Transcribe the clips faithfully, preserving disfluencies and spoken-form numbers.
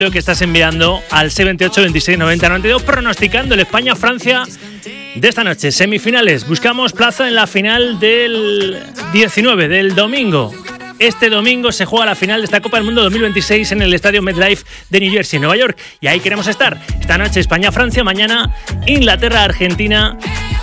que estás enviando al seis veintiocho, veintiséis, noventa, noventa y dos, pronosticando el España-Francia de esta noche. Semifinales, buscamos plaza en la final del diecinueve, del domingo. Este domingo se juega la final de esta Copa del Mundo dos mil veintiséis en el estadio MetLife de New Jersey, Nueva York. Y ahí queremos estar. Esta noche España-Francia, mañana Inglaterra-Argentina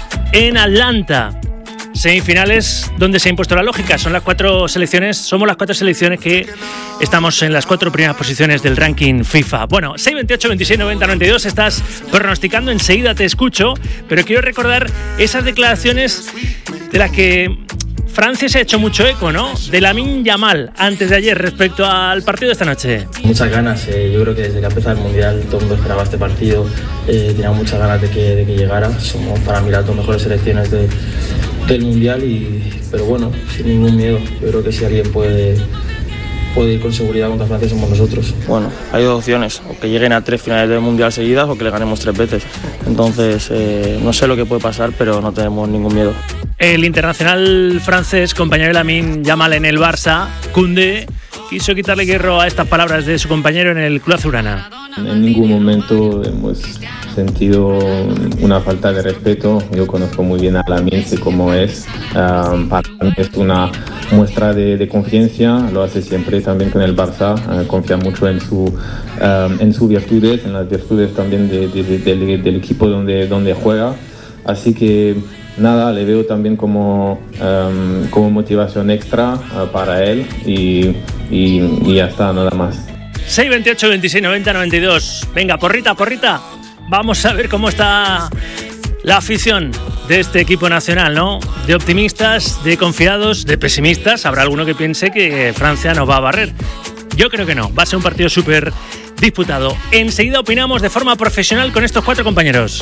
en Atlanta. Semifinales donde se ha impuesto la lógica. Son las cuatro selecciones, somos las cuatro selecciones que estamos en las cuatro primeras posiciones del ranking FIFA. Bueno, seis veintiocho, veintiséis, noventa, noventa y dos, estás pronosticando, enseguida te escucho, pero quiero recordar esas declaraciones de las que Francia se ha hecho mucho eco, ¿no? De Lamine Yamal antes de ayer respecto al partido de esta noche. Muchas ganas, eh, yo creo que desde que ha empezado el Mundial todo el mundo esperaba este partido, eh, tenía muchas ganas de que, de que llegara. Somos para mí las dos mejores selecciones de, del Mundial, y, pero bueno, sin ningún miedo. Yo creo que si alguien puede, puede ir con seguridad contra Francia somos nosotros. Bueno, hay dos opciones, o que lleguen a tres finales del Mundial seguidas o que le ganemos tres veces. Entonces, eh, no sé lo que puede pasar, pero no tenemos ningún miedo. El internacional francés, compañero de Lamine Yamal en el Barça, Koundé, quiso quitarle hierro a estas palabras de su compañero en el Club Azulgrana. En ningún momento hemos sentido una falta de respeto. Yo conozco muy bien a Lamine, sé cómo es. Um, para mí es una muestra de, de confianza, lo hace siempre también con el Barça. Uh, confía mucho en, su, um, en sus virtudes, en las virtudes también de, de, de, de, del equipo donde, donde juega. Así que nada, le veo también como, um, como motivación extra uh, para él y, y, y ya está, nada más. seis veintiocho, veintiséis, noventa, noventa y dos. Venga, porrita, porrita. Vamos a ver cómo está la afición de este equipo nacional, ¿no? De optimistas, de confiados, de pesimistas. Habrá alguno que piense que Francia nos va a barrer. Yo creo que no. Va a ser un partido súper disputado. Enseguida opinamos de forma profesional con estos cuatro compañeros.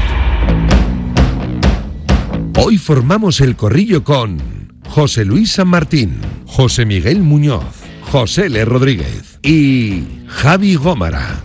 Hoy formamos el corrillo con José Luis San Martín, José Miguel Muñoz, José L. Rodríguez y Javi Gómara.